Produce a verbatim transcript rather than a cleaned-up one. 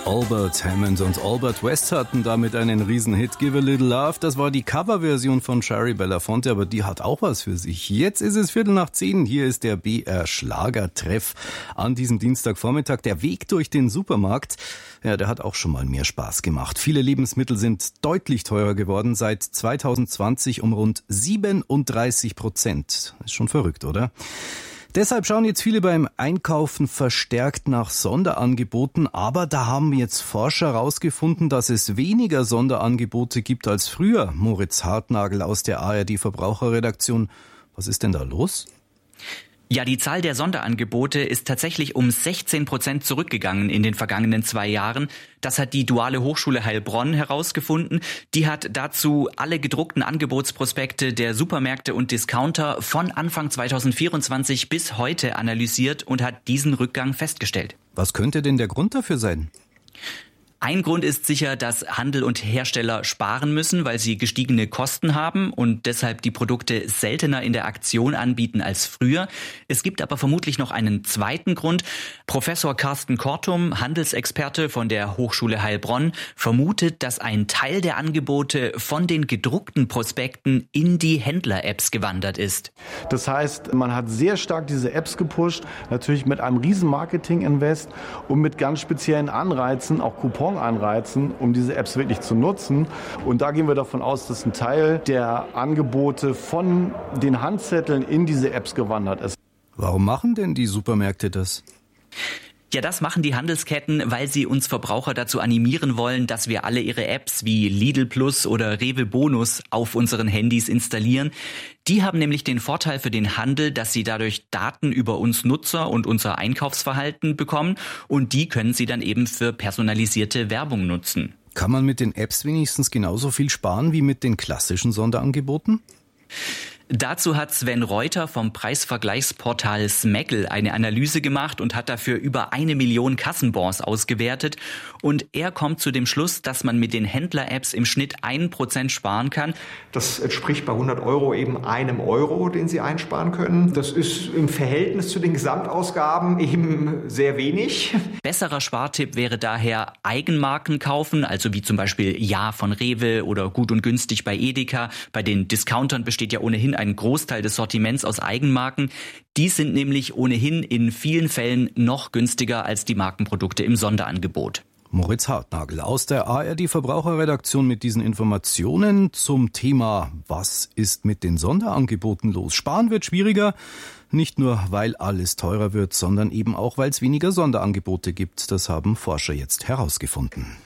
Albert Hammond und Albert West hatten damit einen Riesenhit. Give a Little Love, das war die Coverversion von Shari Belafonte, aber die hat auch was für sich. Jetzt ist es Viertel nach zehn, hier ist der B R Schlagertreff an diesem Dienstagvormittag. Der Weg durch den Supermarkt, ja, der hat auch schon mal mehr Spaß gemacht. Viele Lebensmittel sind deutlich teurer geworden, seit zweitausendzwanzig um rund siebenunddreißig Prozent. Ist schon verrückt, oder? Deshalb schauen jetzt viele beim Einkaufen verstärkt nach Sonderangeboten, aber da haben jetzt Forscher herausgefunden, dass es weniger Sonderangebote gibt als früher. Moritz Hartnagel aus der A R D Verbraucherredaktion. Was ist denn da los? Ja, die Zahl der Sonderangebote ist tatsächlich um sechzehn Prozent zurückgegangen in den vergangenen zwei Jahren. Das hat die Duale Hochschule Heilbronn herausgefunden. Die hat dazu alle gedruckten Angebotsprospekte der Supermärkte und Discounter von Anfang zweitausendvierundzwanzig bis heute analysiert und hat diesen Rückgang festgestellt. Was könnte denn der Grund dafür sein? Ein Grund ist sicher, dass Handel und Hersteller sparen müssen, weil sie gestiegene Kosten haben und deshalb die Produkte seltener in der Aktion anbieten als früher. Es gibt aber vermutlich noch einen zweiten Grund. Professor Carsten Kortum, Handelsexperte von der Hochschule Heilbronn, vermutet, dass ein Teil der Angebote von den gedruckten Prospekten in die Händler-Apps gewandert ist. Das heißt, man hat sehr stark diese Apps gepusht, natürlich mit einem riesen Marketing-Invest und mit ganz speziellen Anreizen, auch Coupons anreizen, um diese Apps wirklich zu nutzen. Und da gehen wir davon aus, dass ein Teil der Angebote von den Handzetteln in diese Apps gewandert ist. Warum machen denn die Supermärkte das? Ja, das machen die Handelsketten, weil sie uns Verbraucher dazu animieren wollen, dass wir alle ihre Apps wie Lidl Plus oder Rewe Bonus auf unseren Handys installieren. Die haben nämlich den Vorteil für den Handel, dass sie dadurch Daten über uns Nutzer und unser Einkaufsverhalten bekommen und die können sie dann eben für personalisierte Werbung nutzen. Kann man mit den Apps wenigstens genauso viel sparen wie mit den klassischen Sonderangeboten? Dazu hat Sven Reuter vom Preisvergleichsportal Smaggle eine Analyse gemacht und hat dafür über eine Million Kassenbons ausgewertet. Und er kommt zu dem Schluss, dass man mit den Händler-Apps im Schnitt ein Prozent sparen kann. Das entspricht bei hundert Euro eben einem Euro, den Sie einsparen können. Das ist im Verhältnis zu den Gesamtausgaben eben sehr wenig. Besserer Spartipp wäre daher Eigenmarken kaufen, also wie zum Beispiel Ja von Rewe oder Gut und Günstig bei Edeka. Bei den Discountern besteht ja ohnehin ein Großteil des Sortiments aus Eigenmarken. Die sind nämlich ohnehin in vielen Fällen noch günstiger als die Markenprodukte im Sonderangebot. Moritz Hartnagel aus der A R D Verbraucherredaktion mit diesen Informationen zum Thema, was ist mit den Sonderangeboten los? Sparen wird schwieriger, nicht nur weil alles teurer wird, sondern eben auch, weil es weniger Sonderangebote gibt. Das haben Forscher jetzt herausgefunden.